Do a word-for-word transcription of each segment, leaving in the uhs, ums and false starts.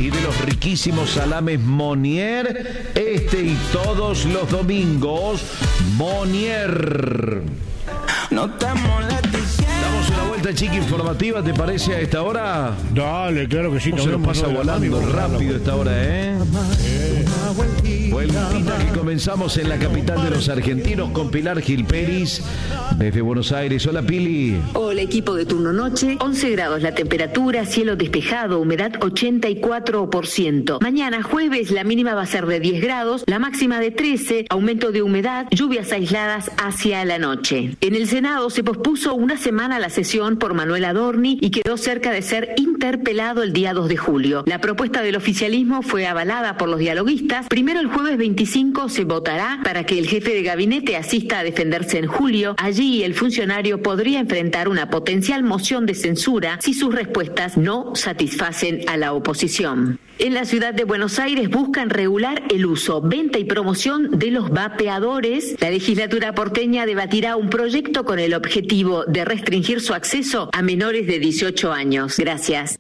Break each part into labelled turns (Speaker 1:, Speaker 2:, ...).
Speaker 1: y de los riquísimos salames Monier. Este y todos los domingos, Monier.
Speaker 2: No te molestes.
Speaker 1: Damos una vuelta chica informativa, ¿te parece a esta hora?
Speaker 3: Dale, claro que sí.
Speaker 1: Se nos pasa volando rápido esta hora, ¿eh?
Speaker 3: Eh.
Speaker 1: Vueltita que comenzamos en la capital de los argentinos con Pilar Gil Peris desde Buenos Aires. Hola, Pili.
Speaker 4: Hola, equipo de turno noche. once grados la temperatura, cielo despejado, humedad ochenta y cuatro por ciento. Mañana jueves la mínima va a ser de diez grados, la máxima de trece, aumento de humedad, lluvias aisladas hacia la noche. En el Senado se pospuso una semana la sesión por Manuel Adorni y quedó cerca de ser interpelado el día dos de julio. La propuesta del oficialismo fue avalada por los dialoguistas. Primero el jueves veinticinco se votará para que el jefe de gabinete asista a defenderse en julio. Allí el funcionario podría enfrentar una potencial moción de censura si sus respuestas no satisfacen a la oposición. En la ciudad de Buenos Aires buscan regular el uso, venta y promoción de los vapeadores. La legislatura porteña debatirá un proyecto con el objetivo de restringir su acceso a menores de dieciocho años. Gracias.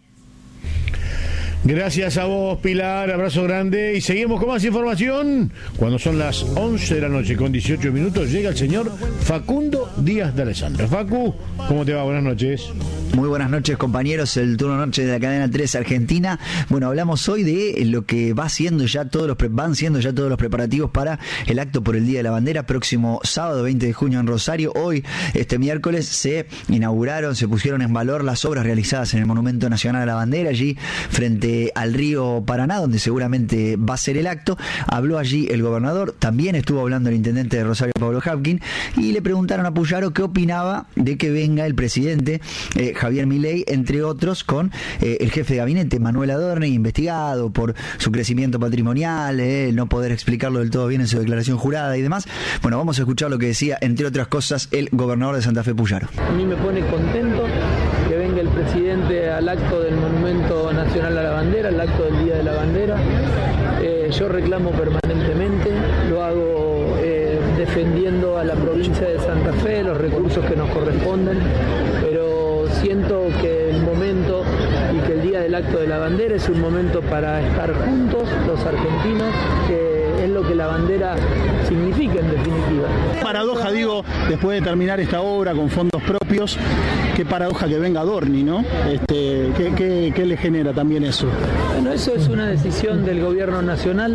Speaker 3: Gracias a vos, Pilar, abrazo grande y seguimos con más información. Cuando son las once de la noche con dieciocho minutos llega el señor Facundo Díaz de Alessandro. Facu, ¿cómo te va? Buenas noches.
Speaker 5: Muy buenas noches, compañeros, el turno noche de la cadena tres Argentina. Bueno, hablamos hoy de lo que va siendo ya todos los van siendo ya todos los preparativos para el acto por el Día de la Bandera, próximo sábado veinte de junio en Rosario. Hoy, este miércoles, se inauguraron, se pusieron en valor las obras realizadas en el Monumento Nacional a la Bandera, allí frente al río Paraná, donde seguramente va a ser el acto. Habló allí el gobernador, también estuvo hablando el intendente de Rosario, Pablo Hapkin, y le preguntaron a Puyaro qué opinaba de que venga el presidente eh, Javier Milei, entre otros, con eh, el jefe de gabinete, Manuel Adorni, investigado por su crecimiento patrimonial, eh, no poder explicarlo del todo bien en su declaración jurada y demás. Bueno, vamos a escuchar lo que decía, entre otras cosas, el gobernador de Santa Fe, Puyaro.
Speaker 6: A mí me pone contento que venga el presidente al acto del Monumento Nacional a la Bandera, al acto del Día de la Bandera. Eh, yo reclamo permanentemente, lo hago eh, defendiendo a la provincia de Santa Fe, los recursos que nos corresponden, pero siento que el momento y que el día del acto de la bandera es un momento para estar juntos los argentinos, que es lo que la bandera significa en definitiva.
Speaker 7: Paradoja, digo, después de terminar esta obra con fondos propios, qué paradoja que venga Adorni, ¿no? Este, ¿qué, qué, qué le genera también eso?
Speaker 6: Bueno, eso es una decisión del gobierno nacional.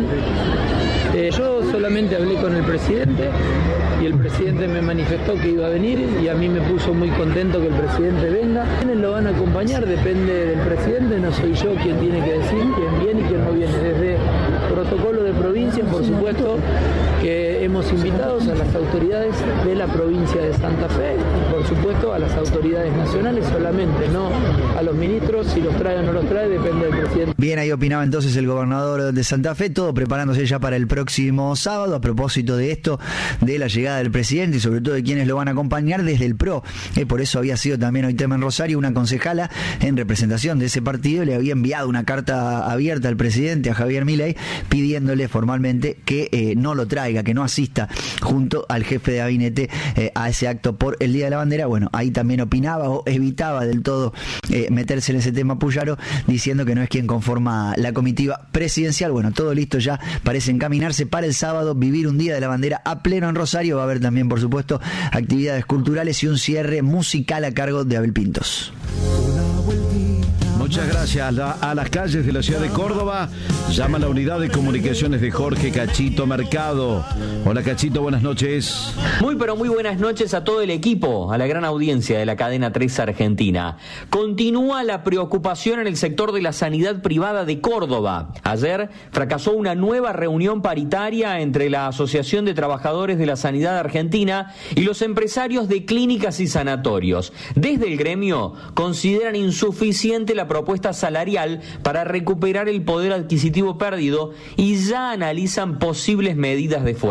Speaker 6: Eh, yo solamente hablé con el presidente y el presidente me manifestó que iba a venir y a mí me puso muy contento que el presidente venga. ¿Quiénes lo van a acompañar? Depende del presidente, no soy yo quien tiene que decir quién viene y quién no viene. Desde protocolo de provincia, por supuesto, que hemos invitado a las autoridades de la provincia de Santa Fe y por supuesto a las autoridades nacionales solamente, no a los ministros, si los trae o no los trae, depende del presidente.
Speaker 5: Bien, ahí opinaba entonces el gobernador de Santa Fe, todo preparándose ya para el próximo sábado, a propósito de esto, de la llegada del presidente y sobre todo de quienes lo van a acompañar desde el P R O. Eh, por eso había sido también hoy tema en Rosario, una concejala en representación de ese partido le había enviado una carta abierta al presidente, a Javier Milei, pidiéndole formalmente que eh, no lo traiga, que no asista junto al jefe de gabinete eh, a ese acto por el Día de la Bandera. Bueno, ahí también opinaba o evitaba del todo eh, meterse en ese tema Puyaro, diciendo que no es quien conforma la comitiva presidencial. Bueno, todo listo ya, parece encaminarse para el sábado, vivir un Día de la Bandera a pleno en Rosario. Va a haber también, por supuesto, actividades culturales y un cierre musical a cargo de Abel Pintos.
Speaker 1: Muchas gracias. La, a las calles de la ciudad de Córdoba llama la unidad de comunicaciones de Jorge Cachito Mercado. Hola Cachito, buenas noches.
Speaker 8: Muy pero muy buenas noches a todo el equipo, a la gran audiencia de la cadena tres Argentina. Continúa la preocupación en el sector de la sanidad privada de Córdoba. Ayer fracasó una nueva reunión paritaria entre la Asociación de Trabajadores de la Sanidad Argentina y los empresarios de clínicas y sanatorios. Desde el gremio consideran insuficiente la propuesta salarial para recuperar el poder adquisitivo perdido y ya analizan posibles medidas de fuerza.